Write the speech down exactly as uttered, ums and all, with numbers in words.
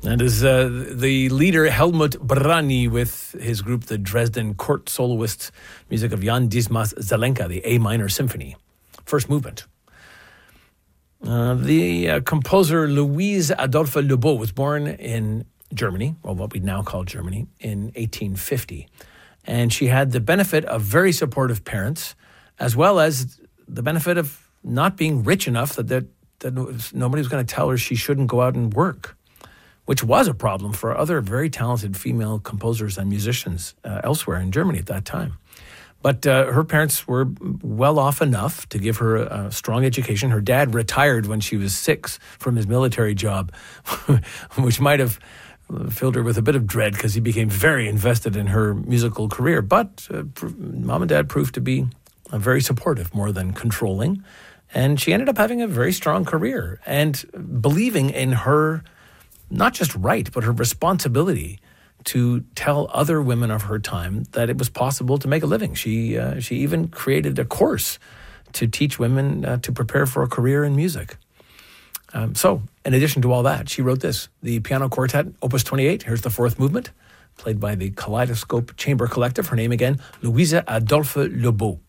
And as uh, the leader Helmut Brani with his group, the Dresden Court Soloists, music of Jan Dismas Zelenka, the A minor symphony, first movement. Uh, the uh, composer Louise Adolphe Lebeau was born in Germany, or what we now call Germany, in eighteen fifty. And she had the benefit of very supportive parents, as well as the benefit of not being rich enough that, that, that nobody was going to tell her she shouldn't go out and work, which was a problem for other very talented female composers and musicians uh, elsewhere in Germany at that time. But uh, her parents were well off enough to give her a strong education. Her dad retired when she was six from his military job, which might have filled her with a bit of dread because he became very invested in her musical career. But uh, mom and dad proved to be uh, very supportive, more than controlling. And she ended up having a very strong career and believing in her, not just right, but her responsibility to tell other women of her time that it was possible to make a living. She uh, she even created a course to teach women uh, to prepare for a career in music. Um, so, in addition to all that, she wrote this, the Piano Quartet, Opus twenty-eight. Here's the fourth movement, played by the Kaleidoscope Chamber Collective. Her name again, Louise Adolphe Lebeau.